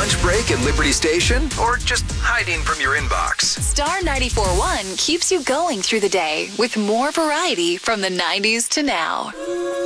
lunch break at Liberty Station or just hiding from your inbox? Star 94.1 keeps you going through the day with more variety from the 90s to now.